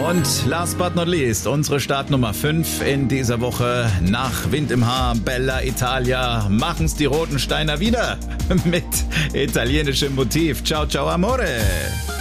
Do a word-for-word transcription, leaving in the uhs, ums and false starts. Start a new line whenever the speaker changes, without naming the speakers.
Und last but not least, unsere Startnummer fünf in dieser Woche. Nach Wind im Haar, Bella Italia, machen's die Roten Steiner wieder mit italienischem Motiv. Ciao, ciao, amore.